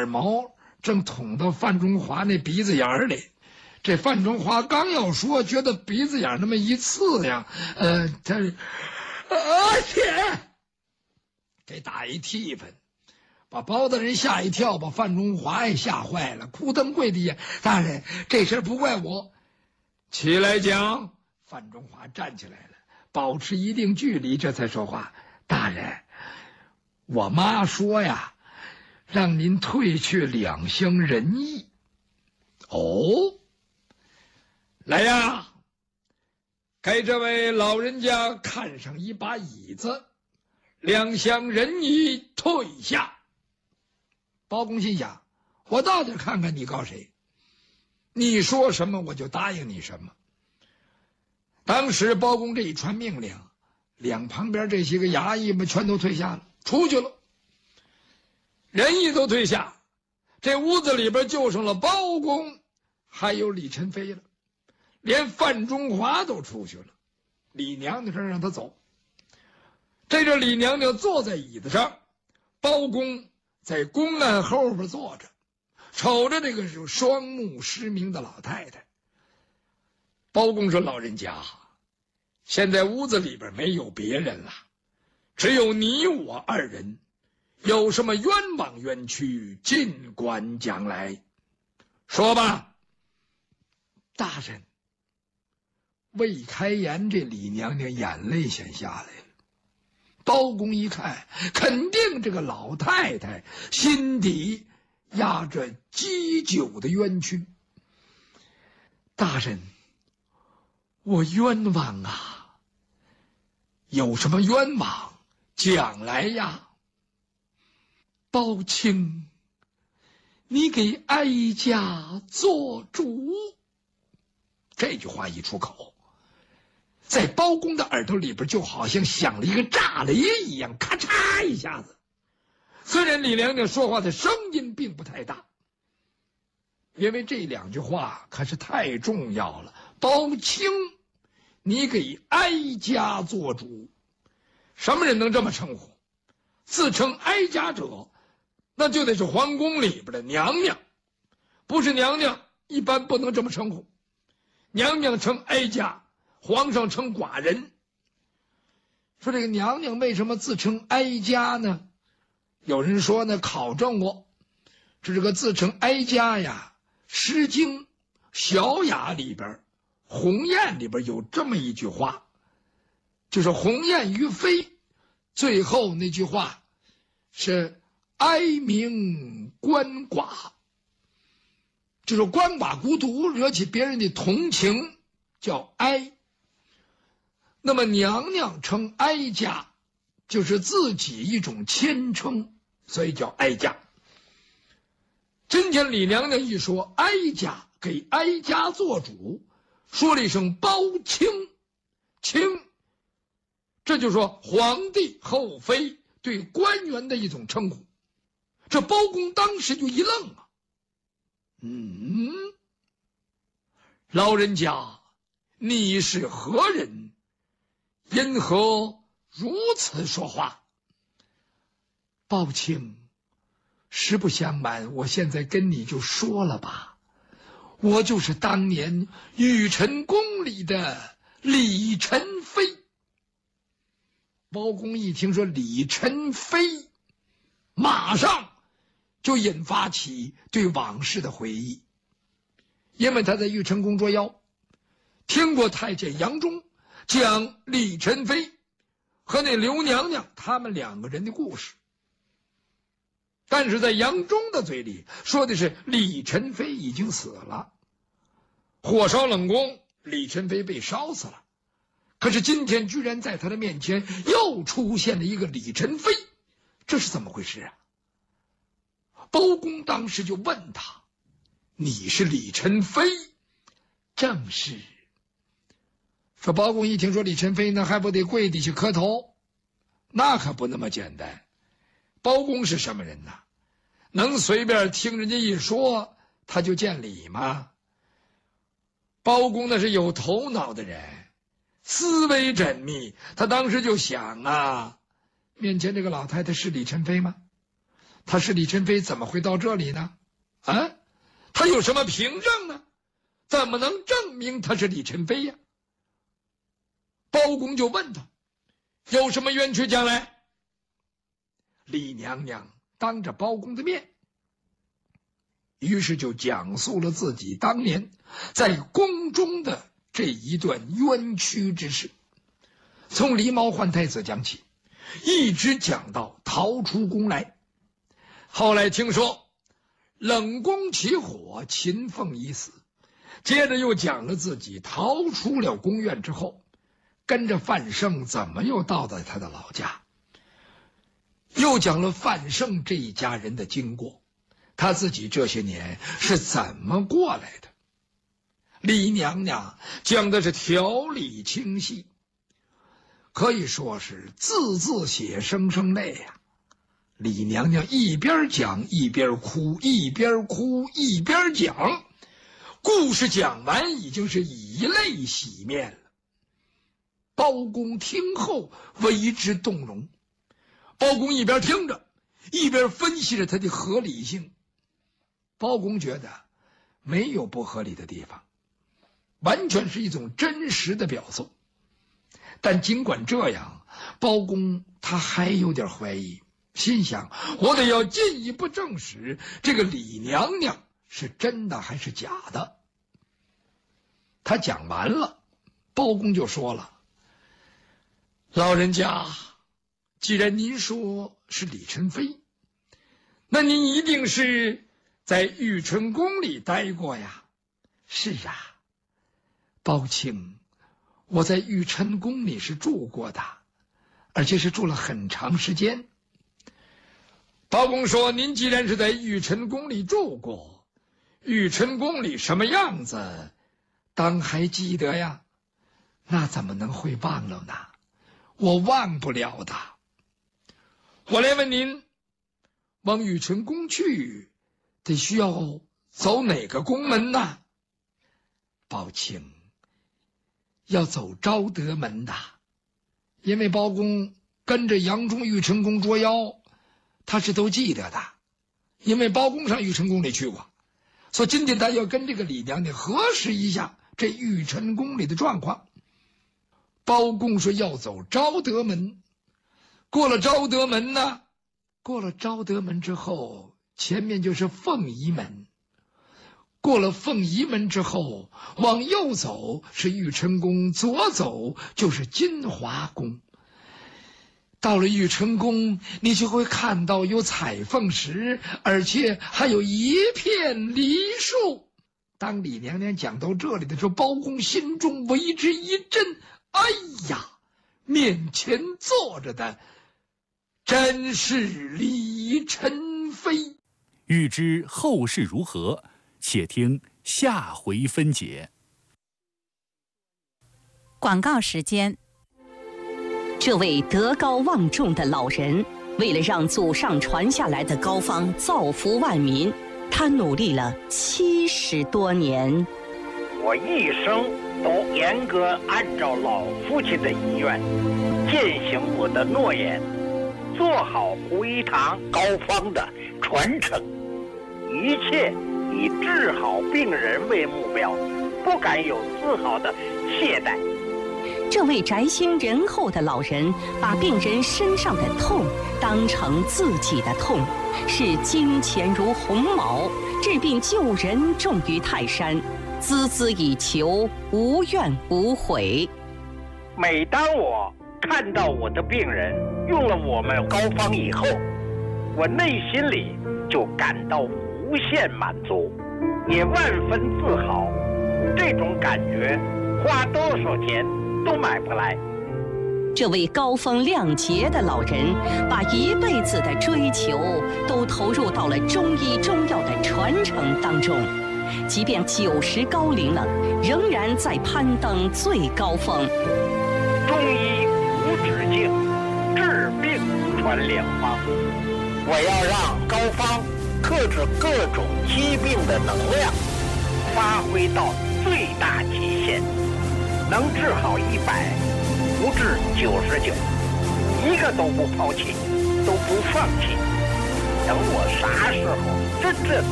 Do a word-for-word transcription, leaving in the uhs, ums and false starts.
耳毛正捅到范中华那鼻子眼里。这范中华刚要说，觉得鼻子眼那么一刺呀，呃，他，而且这打一替分，把包大人吓一跳，把范中华也吓坏了，哭蹬跪地下：“大人，这事不怪我。”起来讲。范中华站起来了，保持一定距离，这才说话：“大人，我妈说呀，让您退去两厢仁义。”哦。来呀，给这位老人家看上一把椅子，两厢仁义退下。包公心想，我倒得看看你告谁，你说什么我就答应你什么。当时包公这一传命令，两旁边这些个衙役们全都退下了，出去了，仁义都退下，这屋子里边就剩了包公还有李宸飞了。连范中华都出去了，李娘娘让他走。这阵李娘娘坐在椅子上，包公在公案后边坐着，瞅着这个是双目失明的老太太。包公说：“老人家，现在屋子里边没有别人了，只有你我二人，有什么冤枉冤屈，尽管讲来。说吧。”大人。未开言，这李娘娘眼泪先下来了。包公一看，肯定这个老太太心底压着积久的冤屈。大人，我冤枉啊！有什么冤枉，讲来呀。包青，你给哀家做主。这句话一出口，在包公的耳朵里边就好像响了一个炸雷一样，咔嚓一下子。虽然李娘娘说话的声音并不太大，因为这两句话可是太重要了。包青，你给哀家做主。什么人能这么称呼？自称哀家者，那就得是皇宫里边的娘娘，不是娘娘一般不能这么称呼。娘娘称哀家，皇上称寡人。说这个娘娘为什么自称哀家呢？有人说呢，考证过，这个自称哀家呀，《诗经·小雅》里边，鸿雁里边有这么一句话，就是鸿雁于飞，最后那句话是哀鸣鳏寡，就是鳏寡孤独惹起别人的同情，叫哀。那么娘娘称哀家，就是自己一种谦称，所以叫哀家。今天李娘娘一说哀家，给哀家做主，说了一声包青，青，这就是说皇帝后妃对官员的一种称呼。这包公当时就一愣啊，嗯，老人家，你是何人？因何如此说话？包青，实不相瞒，我现在跟你就说了吧，我就是当年玉宸宫里的李宸飞。包公一听说李宸飞，马上就引发起对往事的回忆，因为他在玉宸宫捉妖，听过太监杨忠讲李宸飞和那刘娘娘他们两个人的故事，但是在杨忠的嘴里说的是李宸飞已经死了，火烧冷宫，李宸飞被烧死了。可是今天居然在他的面前又出现了一个李宸飞，这是怎么回事啊？包公当时就问他：“你是李宸飞？”正是。说包公一听说李宸飞呢，还不得跪地下磕头？那可不那么简单。包公是什么人呢？能随便听人家一说他就见礼吗？包公那是有头脑的人，思维缜密。他当时就想啊，面前这个老太太是李宸飞吗？ 他是李宸飞，怎么会到这里呢？啊，他有什么凭证呢？怎么能证明他是李宸飞呀？包公就问他，有什么冤屈讲来。李娘娘当着包公的面，于是就讲述了自己当年在宫中的这一段冤屈之事，从狸猫换太子讲起，一直讲到逃出宫来。后来听说冷宫起火，秦凤已死，接着又讲了自己逃出了宫院之后，跟着范胜怎么又到了他的老家，又讲了范胜这一家人的经过，他自己这些年是怎么过来的。李娘娘讲的是条理清晰，可以说是字字血声声泪呀、啊。李娘娘一边讲一边哭，一边哭一边讲，故事讲完已经是以泪洗面了。包公听后为之动容，包公一边听着一边分析着他的合理性。包公觉得没有不合理的地方，完全是一种真实的表述。但尽管这样，包公他还有点怀疑，心想我得要进一步证实这个李娘娘是真的还是假的。他讲完了，包公就说了，老人家，既然您说是李宸飞，那您一定是在玉春宫里待过呀。是啊，包卿，我在玉春宫里是住过的，而且是住了很长时间。包公说，您既然是在玉春宫里住过，玉春宫里什么样子当还记得呀？那怎么能会忘了呢？我忘不了的。我来问您，往玉春宫去得需要走哪个宫门呢？包卿，要走昭德门的，因为包公跟着杨忠玉春宫捉妖，他是都记得的，因为包公上玉春宫里去过，所以今天他要跟这个李娘娘核实一下这玉春宫里的状况。包公说要走昭德门，过了昭德门呢，过了昭德门之后，前面就是凤仪门，过了凤仪门之后，往右走是玉春宫，左走就是金华宫。到了玉春宫，你就会看到有彩凤石，而且还有一片梨树。当李娘娘讲到这里的时候，包公心中为之一震，哎呀，面前坐着的真是李宸飞。 欲知后事如何，且听下回分解。 广告时间。这位德高望重的老人，为了让祖上传下来的膏方造福万民，他努力了七十多年。 我一生都严格按照老父亲的遗愿，践行我的诺言，做好胡一堂膏方的传承，一切以治好病人为目标，不敢有丝毫的懈怠。 这位宅心仁厚的老人，把病人身上的痛当成自己的痛，视金钱如鸿毛，治病救人重于泰山，孜孜以求，无怨无悔。 每当我看到我的病人用了我们膏方以后，我内心里就感到无限满足，也万分自豪。这种感觉花多少钱都买不来。 这位高风亮节的老人，把一辈子的追求都投入到了中医中药的传承当中，即便九十高龄了，仍然在攀登最高峰。 中医无止境，治病传良方。我要让膏方克制各种疾病的能量发挥到最大极限，能治好一百，不治九十九，一个都不抛弃，都不放弃。 等我啥时候真正